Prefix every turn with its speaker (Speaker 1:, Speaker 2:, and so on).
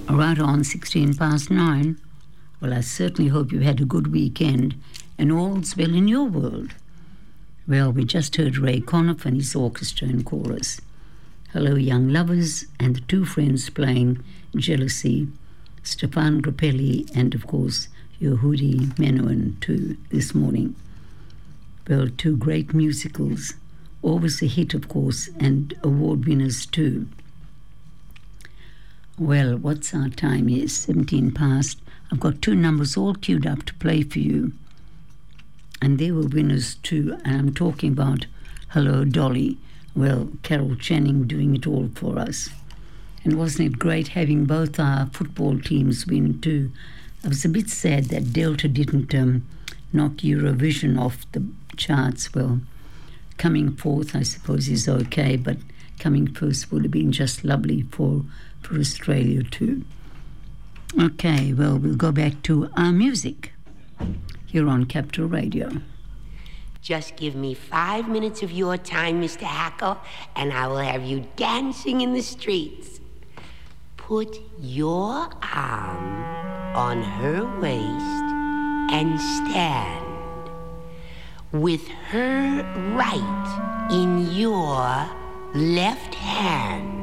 Speaker 1: Right on 16 past 9. Well, I certainly hope you had a good weekend and all's well in your world. Well, we just heard Ray Conniff and his orchestra and chorus. Hello, Young Lovers, and the two friends playing Jealousy, Stefan Grappelli and, of course, Yehudi Menuhin too this morning. Well, two great musicals, always a hit, of course, and award winners too. Well, what's our time is? 17 past. I've got two numbers all queued up to play for you. And they were winners too. And I'm talking about Hello, Dolly. Well, Carol Channing doing it all for us. And wasn't it great having both our football teams win too? I was a bit sad that Delta didn't knock Eurovision off the charts. Well, coming fourth, I suppose, is okay, but coming first would have been just lovely for Australia too. Okay, well, we'll go back to our music here on Capital Radio.
Speaker 2: Just give me 5 minutes of your time, Mr. Hackle, and I will have you dancing in the streets. Put your arm on her waist and stand with her right in your left hand.